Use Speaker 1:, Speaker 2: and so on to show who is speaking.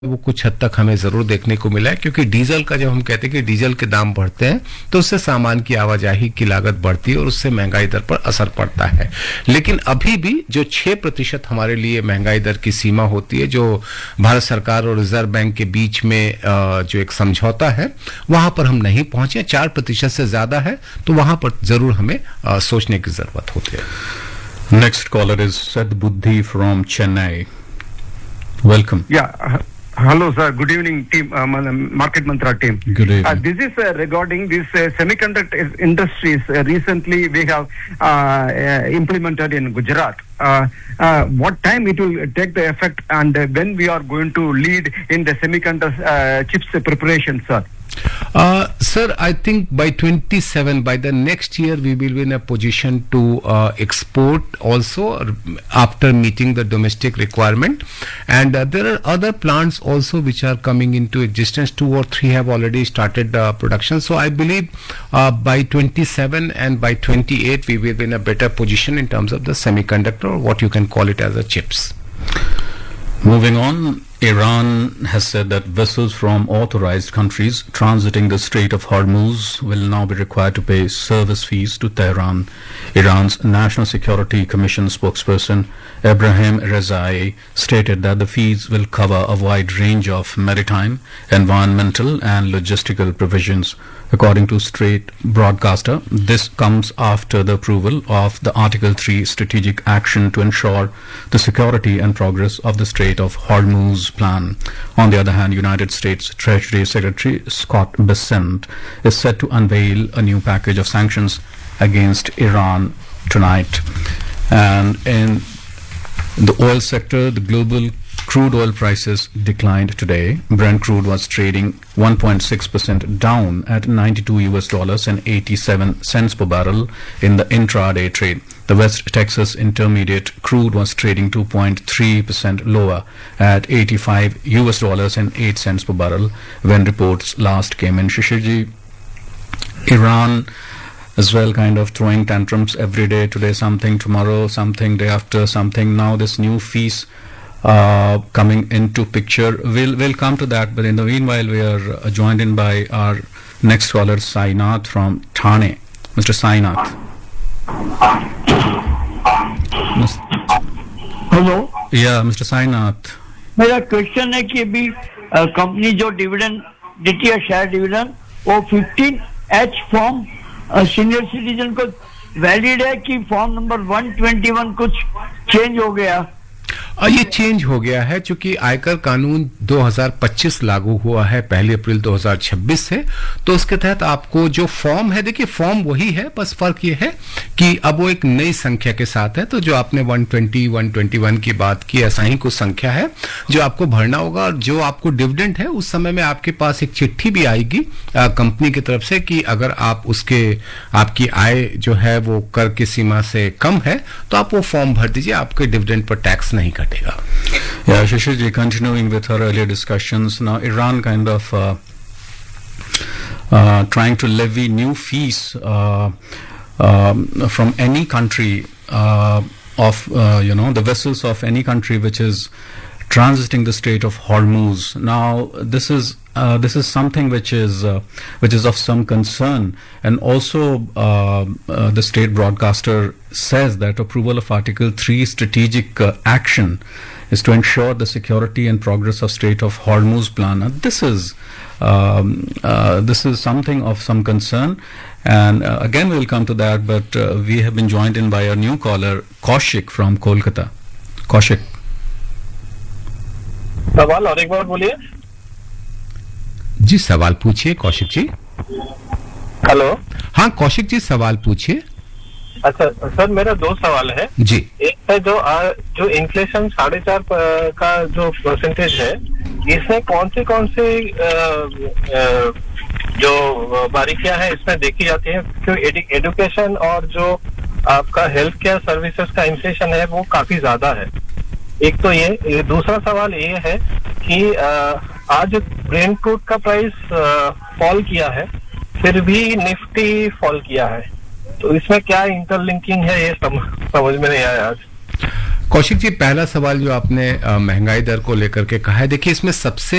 Speaker 1: वो कुछ हद तक हमें जरूर देखने को मिला है, क्योंकि डीजल का जब हम कहते हैं कि डीजल के दाम बढ़ते हैं तो उससे सामान की आवाजाही की लागत बढ़ती है और उससे महंगाई दर पर असर पड़ता है। लेकिन अभी भी जो 6% हमारे लिए महंगाई दर की सीमा होती है, जो भारत सरकार और रिजर्व बैंक के बीच में जो एक समझौता है, वहां पर हम नहीं पहुंचे। 4% से ज्यादा है तो वहां पर जरूर हमें सोचने की जरूरत होती है।
Speaker 2: नेक्स्ट कॉलर इज सदबुद्धि from Chennai. Welcome.
Speaker 3: Hello, sir. Good evening, team. Market Mantra team.
Speaker 2: Good evening.
Speaker 3: This is regarding this semiconductor industries. Recently, we have implemented in Gujarat. What time it will take the effect, and when we are going to lead in the semiconductor chips preparation, sir?
Speaker 1: Sir, I think by 27, by the next year, we will be in a position to export also after meeting the domestic requirement. And there are other plants also which are coming into existence. 2 or 3 have already started production. So I believe by 27 and by 28, we will be in a better position in terms of the semiconductor, or what you can call it as a chips.
Speaker 2: Moving on, Iran has said that vessels from authorized countries transiting the Strait of Hormuz will now be required to pay service fees to Tehran. Iran's National Security Commission spokesperson Ebrahim Rezai stated that the fees will cover a wide range of maritime, environmental and logistical provisions. According to Strait broadcaster, this comes after the approval of the Article 3 strategic action to ensure the security and progress of the Strait of Hormuz plan. On the other hand, United States Treasury Secretary Scott Bessent is set to unveil a new package of sanctions against Iran tonight. And in the oil sector, the global crude oil prices declined today. Brent crude was trading 1.6% down at $92 and 87 cents per barrel in the intraday trade. The West Texas Intermediate crude was trading 2.3% lower at $85 and 8 cents per barrel when reports last came in. Shishirji, Iran as well kind of throwing tantrums every day. Today something, tomorrow something, day after something. Now this new fees coming into picture. We'll come to that, but in the meanwhile we are joined in by our next caller, Sainath from Thane. Mr. Sainath.
Speaker 4: Hello.
Speaker 2: Yeah, Mr. Sainath.
Speaker 4: मेरा question है कि अभी company जो dividend देती है, share dividend, वो 15H form senior citizen को valid है कि फॉर्म नंबर 121 कुछ चेंज हो गया?
Speaker 1: ये चेंज हो गया है, चूंकि आयकर कानून 2025 लागू हुआ है 1 अप्रैल 2026 से। तो उसके तहत आपको जो फॉर्म है, देखिए फॉर्म वही है, बस फर्क ये है कि अब वो एक नई संख्या के साथ है। तो जो आपने 120, 121 की बात की, ऐसा ही कुछ संख्या है जो आपको भरना होगा। और जो आपको डिविडेंड है, उस समय में आपके पास एक चिट्ठी भी आएगी कंपनी की तरफ से कि अगर आप आपकी आय जो है वो कर की सीमा से कम है तो आप वो फॉर्म भर दीजिए, आपके डिविडेंड पर टैक्स नहीं कटेगा।
Speaker 2: Yeah, Shishirji, continuing with our earlier discussions, now Iran kind of trying to levy new fees from any country of the vessels of any country which is transiting the Strait of Hormuz. Now this is something which is of some concern, and also the state broadcaster says that approval of Article 3 strategic action is to ensure the security and progress of Strait of Hormuz plan. Now, this is something of some concern, and again we will come to that, but we have been joined in by a new caller, Kaushik from Kolkata. Kaushik.
Speaker 5: सवाल और एक बार बोलिए
Speaker 1: जी। सवाल पूछिए Kaushik ji.
Speaker 5: Hello.
Speaker 1: हाँ कौशिक जी, सवाल पूछिए।
Speaker 5: अच्छा सर, मेरा 2 सवाल है
Speaker 1: जी।
Speaker 5: एक है जो इन्फ्लेशन 4.5 का जो परसेंटेज है, इसमें कौन सी जो बारीकियां हैं इसमें देखी जाती है? क्योंकि एजुकेशन और जो आपका हेल्थ केयर सर्विसेज का इन्फ्लेशन है वो काफी ज्यादा है। एक तो ये दूसरा सवाल ये है कि आज ब्रेंट क्रूड का प्राइस फॉल किया है, फिर भी निफ्टी फॉल किया है, तो इसमें क्या इंटरलिंकिंग है ये समझ में नहीं आया आज।
Speaker 1: कौशिक जी, पहला सवाल जो आपने महंगाई दर को लेकर के कहा है, देखिए इसमें सबसे